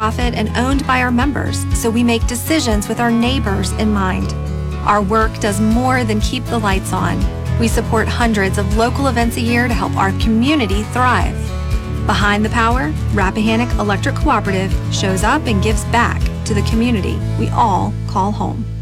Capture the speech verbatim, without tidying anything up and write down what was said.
nonprofit and owned by our members, so we make decisions with our neighbors in mind. Our work does more than keep the lights on. We support hundreds of local events a year to help our community thrive. Behind the Power, Rappahannock Electric Cooperative shows up and gives back to the community we all call home.